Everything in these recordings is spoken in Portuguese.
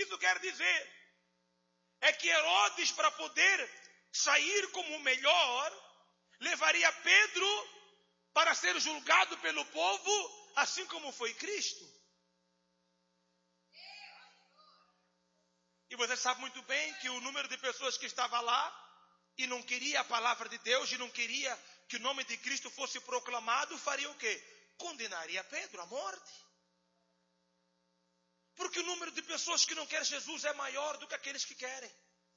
isso quer dizer? É que Herodes, para poder sair como o melhor, levaria Pedro para ser julgado pelo povo, assim como foi Cristo. E você sabe muito bem que o número de pessoas que estava lá e não queria a palavra de Deus e não queria que o nome de Cristo fosse proclamado, faria o quê? Condenaria Pedro à morte. Porque o número de pessoas que não querem Jesus é maior do que aqueles que querem.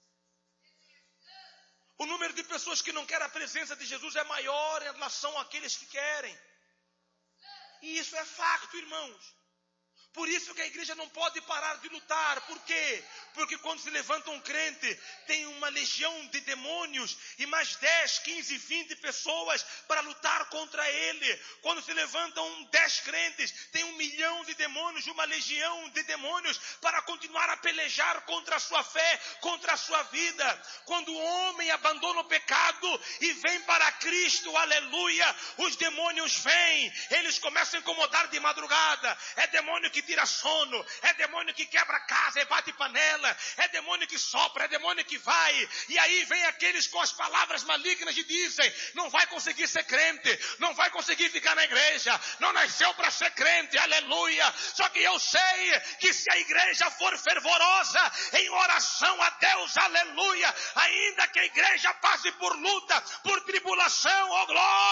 O número de pessoas que não querem a presença de Jesus é maior em relação àqueles que querem. E isso é facto, irmãos. Por isso que a igreja não pode parar de lutar. Por quê? Porque quando se levanta um crente, tem uma legião de demônios e mais 10, 15, 20 pessoas para lutar contra ele. Quando se levantam 10 crentes, tem 1 milhão de demônios, uma legião de demônios para continuar a pelejar contra a sua fé, contra a sua vida. Quando o homem abandona o pecado e vem para Cristo, aleluia, os demônios vêm, eles começam a incomodar de madrugada. É demônio que tira sono, é demônio que quebra casa e bate panela, é demônio que sopra, é demônio que vai, e aí vem aqueles com as palavras malignas e dizem, não vai conseguir ser crente, não vai conseguir ficar na igreja, não nasceu para ser crente, aleluia. Só que eu sei que se a igreja for fervorosa em oração a Deus, aleluia, ainda que a igreja passe por luta, por tribulação, oh glória,